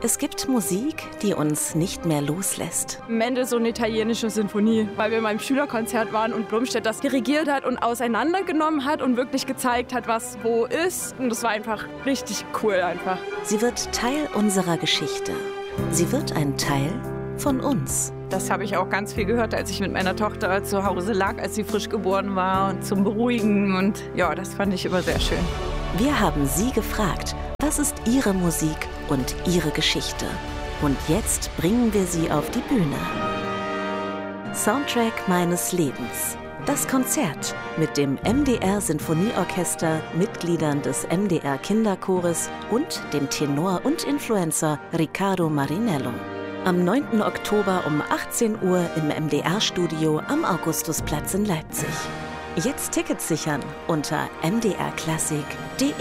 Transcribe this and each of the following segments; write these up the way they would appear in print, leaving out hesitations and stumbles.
Es gibt Musik, die uns nicht mehr loslässt. Mendelssohn italienische Sinfonie, weil wir mal im Schülerkonzert waren und Blumstedt das dirigiert hat und auseinandergenommen hat und wirklich gezeigt hat, was wo ist. Und das war einfach richtig cool einfach. Sie wird Teil unserer Geschichte. Sie wird ein Teil von uns. Das habe ich auch ganz viel gehört, als ich mit meiner Tochter zu Hause lag, als sie frisch geboren war und zum Beruhigen. Und ja, das fand ich immer sehr schön. Wir haben Sie gefragt, was ist Ihre Musik und Ihre Geschichte? Und jetzt bringen wir sie auf die Bühne. Soundtrack meines Lebens. Das Konzert mit dem MDR Sinfonieorchester, Mitgliedern des MDR Kinderchores und dem Tenor und Influencer Riccardo Marinello. Am 9. Oktober um 18 Uhr im MDR-Studio am Augustusplatz in Leipzig. Jetzt Tickets sichern unter mdrklassik.de.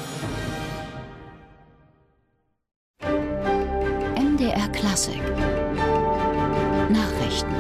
MDR Klassik Nachrichten.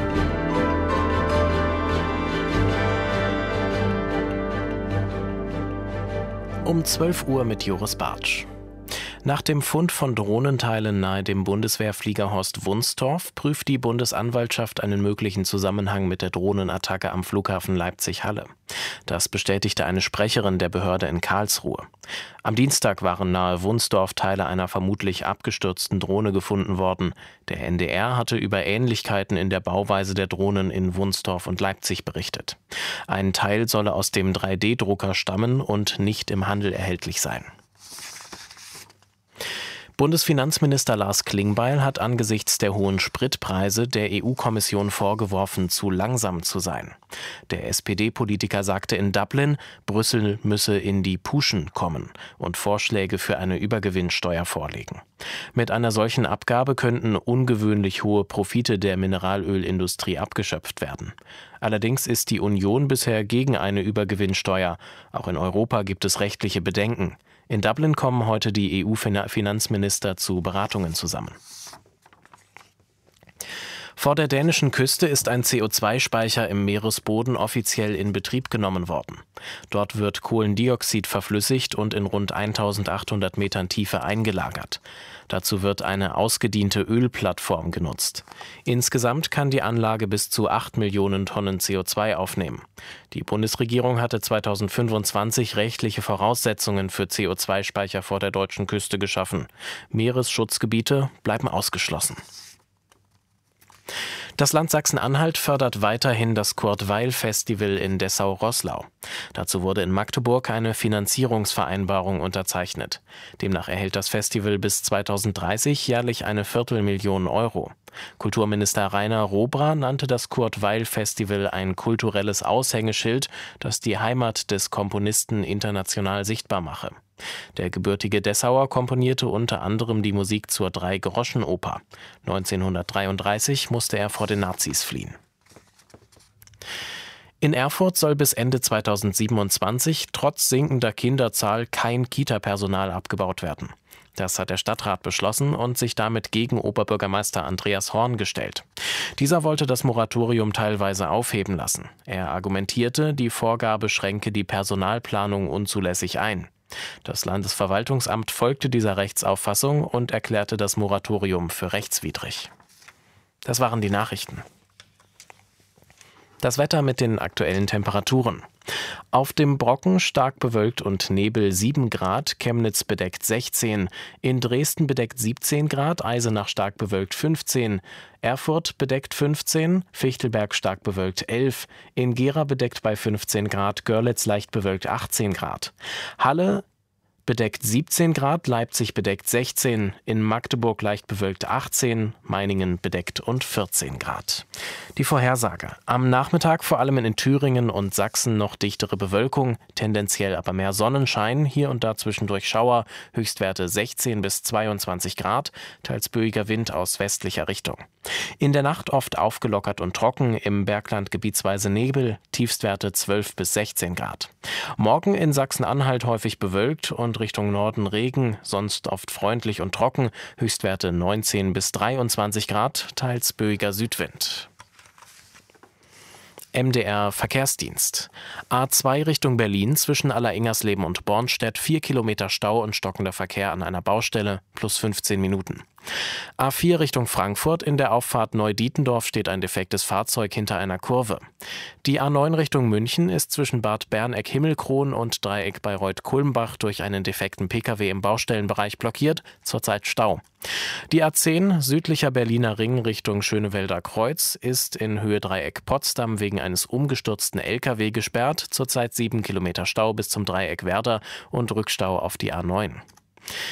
Um 12 Uhr mit Joris Bartsch. Nach dem Fund von Drohnenteilen nahe dem Bundeswehrflieger Horst Wunstorf prüft die Bundesanwaltschaft einen möglichen Zusammenhang mit der Drohnenattacke am Flughafen Leipzig-Halle. Das bestätigte eine Sprecherin der Behörde in Karlsruhe. Am Dienstag waren nahe Wunstorf Teile einer vermutlich abgestürzten Drohne gefunden worden. Der NDR hatte über Ähnlichkeiten in der Bauweise der Drohnen in Wunstorf und Leipzig berichtet. Ein Teil solle aus dem 3D-Drucker stammen und nicht im Handel erhältlich sein. Bundesfinanzminister Lars Klingbeil hat angesichts der hohen Spritpreise der EU-Kommission vorgeworfen, zu langsam zu sein. Der SPD-Politiker sagte in Dublin, Brüssel müsse in die Puschen kommen und Vorschläge für eine Übergewinnsteuer vorlegen. Mit einer solchen Abgabe könnten ungewöhnlich hohe Profite der Mineralölindustrie abgeschöpft werden. Allerdings ist die Union bisher gegen eine Übergewinnsteuer. Auch in Europa gibt es rechtliche Bedenken. In Dublin kommen heute die EU-Finanzminister zu Beratungen zusammen. Vor der dänischen Küste ist ein CO2-Speicher im Meeresboden offiziell in Betrieb genommen worden. Dort wird Kohlendioxid verflüssigt und in rund 1800 Metern Tiefe eingelagert. Dazu wird eine ausgediente Ölplattform genutzt. Insgesamt kann die Anlage bis zu 8 Millionen Tonnen CO2 aufnehmen. Die Bundesregierung hatte 2025 rechtliche Voraussetzungen für CO2-Speicher vor der deutschen Küste geschaffen. Meeresschutzgebiete bleiben ausgeschlossen. Das Land Sachsen-Anhalt fördert weiterhin das Kurt-Weil-Festival in Dessau-Roßlau. Dazu wurde in Magdeburg eine Finanzierungsvereinbarung unterzeichnet. Demnach erhält das Festival bis 2030 jährlich eine 250.000 Euro. Kulturminister Rainer Robra nannte das Kurt-Weil-Festival ein kulturelles Aushängeschild, das die Heimat des Komponisten international sichtbar mache. Der gebürtige Dessauer komponierte unter anderem die Musik zur Drei-Groschen-Oper. 1933 musste er vor den Nazis fliehen. In Erfurt soll bis Ende 2027 trotz sinkender Kinderzahl kein Kita-Personal abgebaut werden. Das hat der Stadtrat beschlossen und sich damit gegen Oberbürgermeister Andreas Horn gestellt. Dieser wollte das Moratorium teilweise aufheben lassen. Er argumentierte, die Vorgabe schränke die Personalplanung unzulässig ein. Das Landesverwaltungsamt folgte dieser Rechtsauffassung und erklärte das Moratorium für rechtswidrig. Das waren die Nachrichten. Das Wetter mit den aktuellen Temperaturen. Auf dem Brocken stark bewölkt und Nebel 7 Grad, Chemnitz bedeckt 16, in Dresden bedeckt 17 Grad, Eisenach stark bewölkt 15, Erfurt bedeckt 15, Fichtelberg stark bewölkt 11, in Gera bedeckt bei 15 Grad, Görlitz leicht bewölkt 18 Grad. Halle bedeckt 17 Grad, Leipzig bedeckt 16, in Magdeburg leicht bewölkt 18, Meiningen bedeckt und 14 Grad. Die Vorhersage. Am Nachmittag vor allem in Thüringen und Sachsen noch dichtere Bewölkung, tendenziell aber mehr Sonnenschein, hier und da zwischendurch Schauer, Höchstwerte 16 bis 22 Grad, teils böiger Wind aus westlicher Richtung. In der Nacht oft aufgelockert und trocken, im Bergland gebietsweise Nebel, Tiefstwerte 12 bis 16 Grad. Morgen in Sachsen-Anhalt häufig bewölkt und Richtung Norden Regen, sonst oft freundlich und trocken, Höchstwerte 19 bis 23 Grad, teils böiger Südwind. MDR Verkehrsdienst. A2 Richtung Berlin zwischen Alleringers-Leben und Bornstedt 4 Kilometer Stau und stockender Verkehr an einer Baustelle plus 15 Minuten. A4 Richtung Frankfurt, in der Auffahrt Neudietendorf steht ein defektes Fahrzeug hinter einer Kurve. Die A9 Richtung München ist zwischen Bad Berneck-Himmelkron und Dreieck Bayreuth-Kulmbach durch einen defekten Pkw im Baustellenbereich blockiert, zurzeit Stau. Die A10 südlicher Berliner Ring Richtung Schönewälder Kreuz ist in Höhe Dreieck Potsdam wegen eines umgestürzten Lkw gesperrt, zurzeit 7 Kilometer Stau bis zum Dreieck Werder und Rückstau auf die A9.